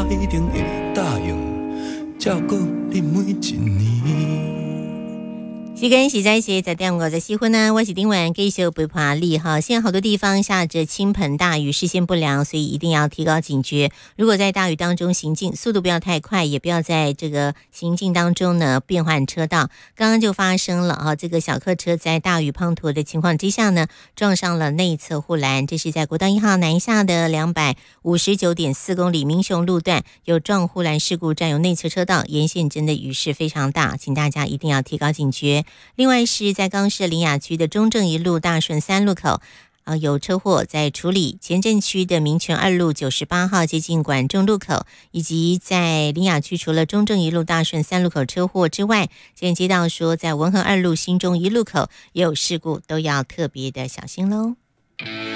我一定会答应照顾你每一年。 时间是在10:54分呢，我是丁文，继续陪伴你哈。现在好多地方下着倾盆大雨，视线不良，所以一定要提高警觉。如果在大雨当中行进，速度不要太快，也不要在这个行进当中呢变换车道。刚刚就发生了啊，这个小客车在大雨滂沱的情况之下呢，撞上了内侧护栏。这是在国道1号南下的259.4公里民雄路段，有撞护栏事故，占有内侧车道，沿线真的雨势非常大，请大家一定要提高警觉。另外是在冈市苓雅区的中正一路大顺3路口有车祸在处理，前镇区的民权2路98号接近管仲路口，以及在苓雅区除了中正一路大顺3路口车祸之外，现在接到说在文和2路新中1路口也有事故，都要特别的小心咯。